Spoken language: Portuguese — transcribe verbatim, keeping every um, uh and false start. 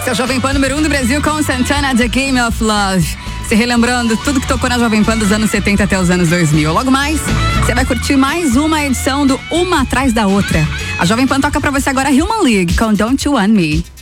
Esse é o Jovem Pan número um do Brasil com Santana, The Game of Love. Se relembrando tudo que tocou na Jovem Pan dos anos setenta até os anos dois mil. Logo mais, você vai curtir mais uma edição do Uma Atrás da Outra. A Jovem Pan toca pra você agora Human League com Don't You Want Me.